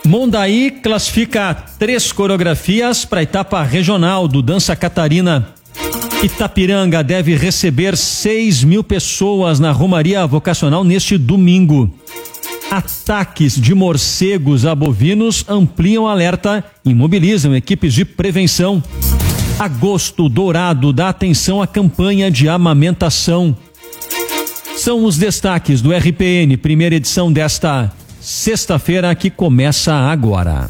Mondaí classifica 3 coreografias para a etapa regional do Dança Catarina. Itapiranga deve receber 6.000 pessoas na Romaria Vocacional neste domingo. Ataques de morcegos a bovinos ampliam o alerta e mobilizam equipes de prevenção. Agosto Dourado dá atenção à campanha de amamentação. São os destaques do RPN, primeira edição desta sexta-feira, que começa agora.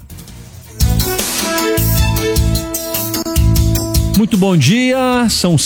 Muito bom dia, são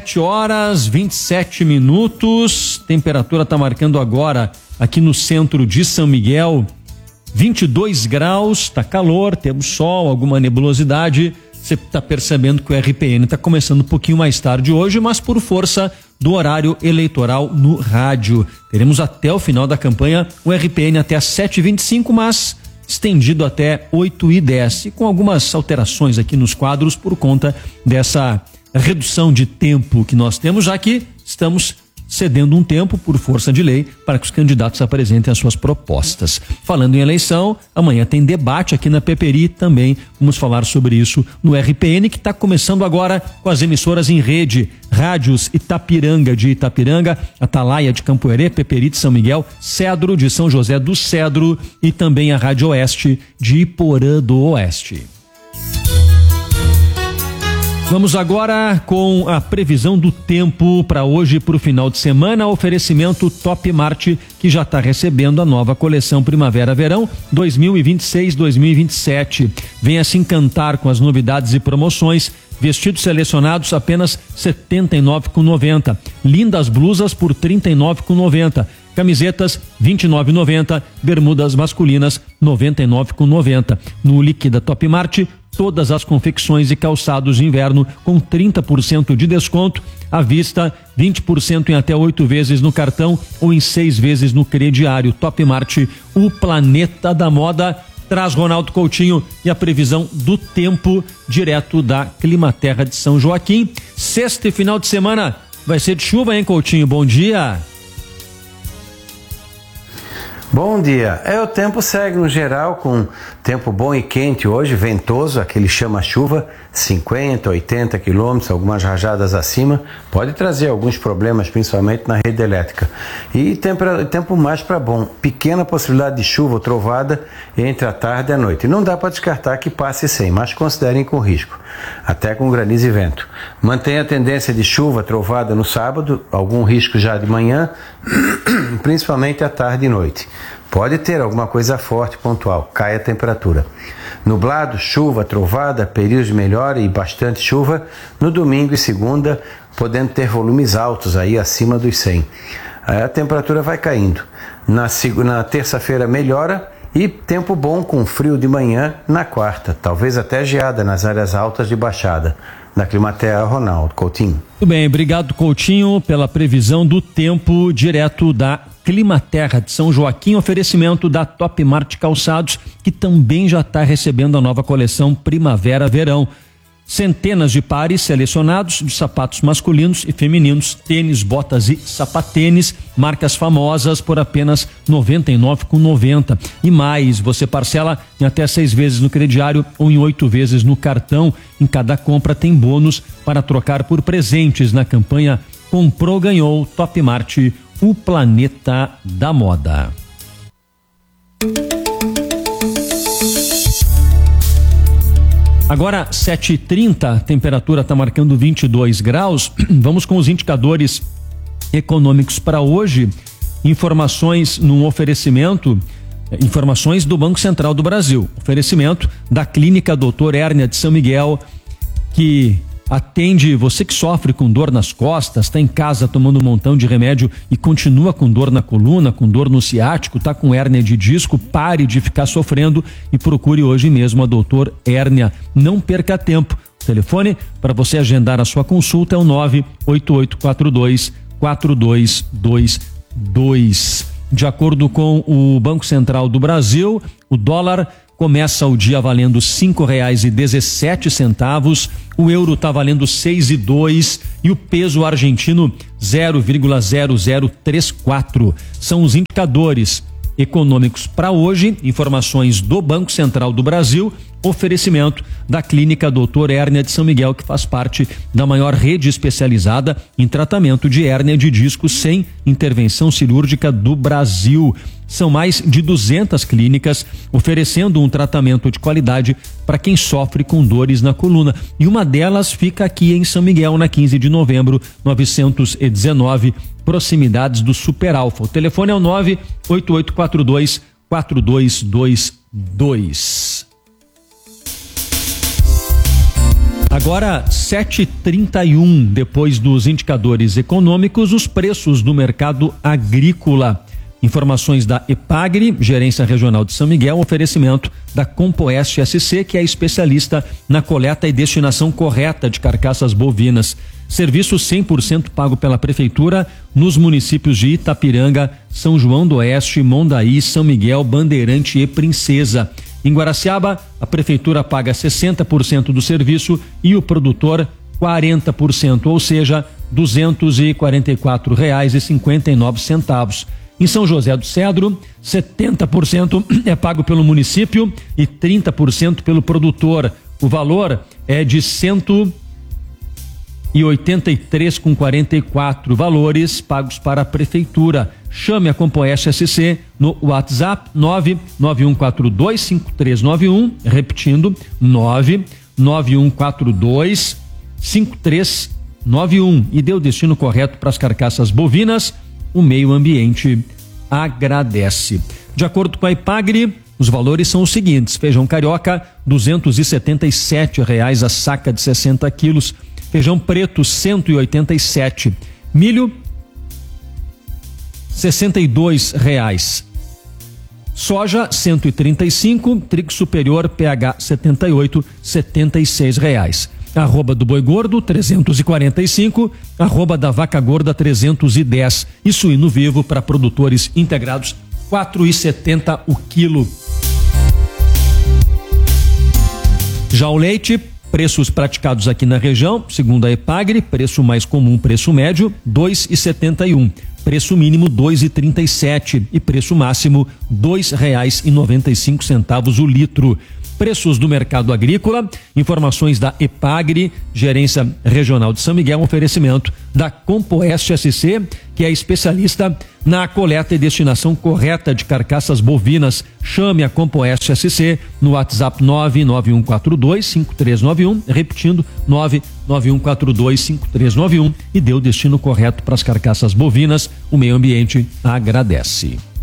7h27. Temperatura está marcando agora aqui no centro de São Miguel 22 graus, tá calor, temos sol, alguma nebulosidade. Você está percebendo que o RPN está começando um pouquinho mais tarde hoje, mas por força do horário eleitoral no rádio. Teremos até o final da campanha o RPN até às 7h25, mas estendido até 8h10, e com algumas alterações aqui nos quadros por conta dessa redução de tempo que nós temos, já que estamos cedendo um tempo por força de lei para que os candidatos apresentem as suas propostas. Falando em eleição, amanhã tem debate aqui na Peperi também. Vamos falar sobre isso no RPN, que está começando agora com as emissoras em rede: Rádios Itapiranga de Itapiranga, Atalaia de Campoerê, Peperi de São Miguel, Cedro de São José do Cedro e também a Rádio Oeste de Iporã do Oeste. Vamos agora com a previsão do tempo para hoje e para o final de semana. Oferecimento Top Mart, que já está recebendo a nova coleção Primavera-Verão 2026-2027. Venha se encantar com as novidades e promoções. Vestidos selecionados apenas R$ 79,90. Lindas blusas por R$ 39,90. Camisetas R$ 29,90. Bermudas masculinas R$ 99,90. No Liquida Top Mart, todas as confecções e calçados de inverno com 30% de desconto, à vista, 20% em até 8 vezes no cartão ou em 6 vezes no crediário. Top Mart, o planeta da moda. Traz Ronaldo Coutinho e a previsão do tempo direto da Climaterra de São Joaquim. Sexta e final de semana vai ser de chuva, hein, Coutinho? Bom dia. Bom dia. O tempo segue no geral com tempo bom e quente hoje, ventoso, aquele chama-chuva, 50, 80 quilômetros, algumas rajadas acima, pode trazer alguns problemas, principalmente na rede elétrica. E tempo mais para bom, pequena possibilidade de chuva ou trovada entre a tarde e a noite. Não dá para descartar que passe sem, mas considerem com risco, até com granizo e vento. Mantenha a tendência de chuva, trovada no sábado, algum risco já de manhã, principalmente à tarde e noite. Pode ter alguma coisa forte, pontual, cai a temperatura. Nublado, chuva, trovada, períodos de melhora e bastante chuva no domingo e segunda, podendo ter volumes altos aí acima dos 100. A temperatura vai caindo. Na terça-feira melhora e tempo bom com frio de manhã na quarta, talvez até geada nas áreas altas de baixada. Da Climaterra, Ronaldo Coutinho. Muito bem, obrigado, Coutinho, pela previsão do tempo direto da Climaterra de São Joaquim. Oferecimento da Top Mart Calçados, que também já está recebendo a nova coleção Primavera-Verão. Centenas de pares selecionados de sapatos masculinos e femininos, tênis, botas e sapatênis, marcas famosas por apenas R$ 99,90. E mais, você parcela em até 6 vezes no crediário ou em 8 vezes no cartão. Em cada compra tem bônus para trocar por presentes na campanha Comprou, Ganhou. Top Mart, o planeta da moda. Agora 7h30, temperatura está marcando 22 graus. Vamos com os indicadores econômicos para hoje. Informações num oferecimento, informações do Banco Central do Brasil. Oferecimento da Clínica Doutor Hérnia de São Miguel, que atende você que sofre com dor nas costas, está em casa tomando um montão de remédio e continua com dor na coluna, com dor no ciático, está com hérnia de disco. Pare de ficar sofrendo e procure hoje mesmo a Doutor Hérnia. Não perca tempo. O telefone para você agendar a sua consulta é o 98842-4222. De acordo com o Banco Central do Brasil, o dólar começa o dia valendo R$ 5,17, o euro está valendo R$ 6,02 e o peso argentino 0,0034. São os indicadores econômicos para hoje, informações do Banco Central do Brasil, oferecimento da Clínica Dr. Hérnia de São Miguel, que faz parte da maior rede especializada em tratamento de hérnia de disco sem intervenção cirúrgica do Brasil. São mais de 200 clínicas oferecendo um tratamento de qualidade para quem sofre com dores na coluna. E uma delas fica aqui em São Miguel, na 15 de novembro, 919, proximidades do Super Alfa. O telefone é o 98842-4222. Agora, 7h31, depois dos indicadores econômicos, os preços do mercado agrícola. Informações da EPAGRE, Gerência Regional de São Miguel, oferecimento da Compoeste SC, que é especialista na coleta e destinação correta de carcaças bovinas. Serviço 100% pago pela Prefeitura nos municípios de Itapiranga, São João do Oeste, Mondaí, São Miguel, Bandeirante e Princesa. Em Guaraciaba, a Prefeitura paga 60% do serviço e o produtor 40%, ou seja, R$ 244,59. Em São José do Cedro, 70% é pago pelo município e 30% pelo produtor. O valor é de R$ 183,44, valores pagos para a Prefeitura. Chame a Compoeste SC no WhatsApp 991425391, repetindo, 991425391, e dê o destino correto para as carcaças bovinas. O meio ambiente agradece. De acordo com a EPAGRE, os valores são os seguintes: feijão carioca, R$ 277 a saca de 60 quilos, feijão preto, R$ 187, milho, R$ 62, soja, R$ 135, trigo superior, PH 78, R$ 76. Arroba do boi gordo 345, arroba da vaca gorda 310 e suíno vivo para produtores integrados 4,70 o quilo. Já o leite, preços praticados aqui na região, segundo a EPAGRE, preço mais comum, preço médio, R$ 2,71, preço mínimo R$ 2,37 e preço máximo R$ 2,95 o litro. Preços do mercado agrícola, informações da EPAGRE, Gerência Regional de São Miguel, oferecimento da Compoeste SC, que é especialista na coleta e destinação correta de carcaças bovinas. Chame a Compoeste SC no WhatsApp 991425391, repetindo, 991425391, e dê o destino correto para as carcaças bovinas. O meio ambiente agradece.